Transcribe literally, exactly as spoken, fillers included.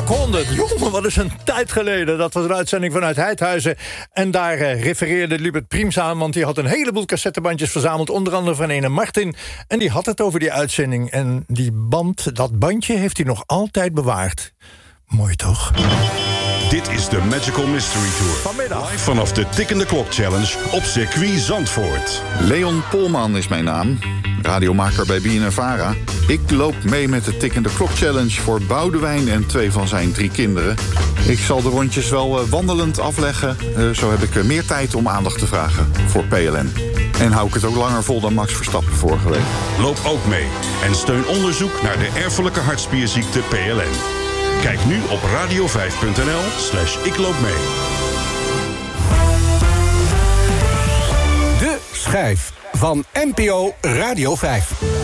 Rock honderd. Jongen, wat is een tijd geleden. Dat was een uitzending vanuit Heidhuizen. En daar uh, refereerde Lubert Priems aan, want die had een heleboel cassettebandjes verzameld, onder andere van ene Martin. En die had het over die uitzending. En die band, dat bandje, heeft hij nog altijd bewaard. Mooi toch? Dit is de Magical Mystery Tour. Vanmiddag. Live vanaf de Tikkende Klok Challenge op circuit Zandvoort. Leon Polman is mijn naam, radiomaker bij B N N Vara. Ik loop mee met de Tikkende Klok Challenge voor Boudewijn en twee van zijn drie kinderen. Ik zal de rondjes wel uh, wandelend afleggen. Uh, zo heb ik uh, meer tijd om aandacht te vragen voor P L N. En hou ik het ook langer vol dan Max Verstappen vorige week. Loop ook mee en steun onderzoek naar de erfelijke hartspierziekte P L N. Kijk nu op radio vijf punt n l slash ik loop mee. De schijf van N P O Radio vijf.